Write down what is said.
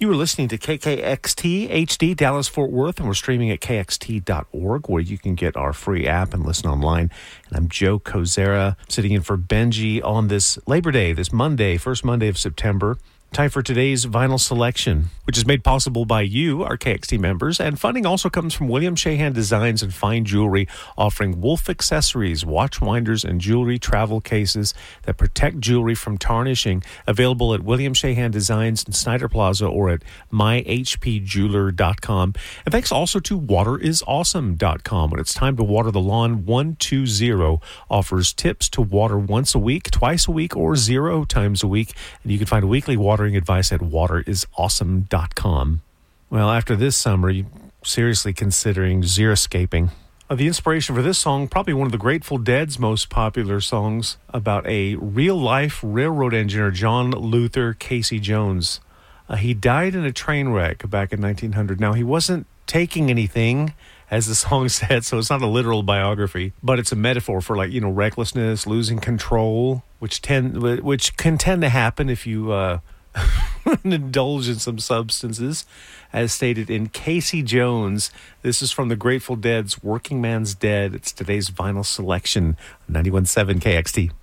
You were listening to KKXT HD Dallas-Fort Worth, and we're streaming at kxt.org, where you can get our free app and listen online. And I'm Joe Kozera, sitting in for Benji on this Labor Day, this Monday, first Monday of September. Time for today's vinyl selection, which is made possible by you, our KXT members. And funding also comes from William Shahan Designs and Fine Jewelry, offering Wolf accessories, watch winders, and jewelry travel cases that protect jewelry from tarnishing. Available at William Shahan Designs in Snyder Plaza or at myhpjeweler.com. And thanks also to waterisawesome.com. When it's time to water the lawn, 120 offers tips to water once a week, twice a week, or 0 times a week. And you can find weekly watering advice at waterisawesome.com. Well, after this summer, you're seriously considering xeriscaping. The inspiration for this song, probably one of the Grateful Dead's most popular songs, about a real-life railroad engineer, John Luther Casey Jones. He died in a train wreck back in 1900. Now, he wasn't taking anything, as the song said, so it's not a literal biography, but it's a metaphor for, recklessness, losing control, which can tend to happen if you indulge in some substances, as stated in Casey Jones. This is from the Grateful Dead's Working Man's Dead. It's today's vinyl selection, 91.7 KXT.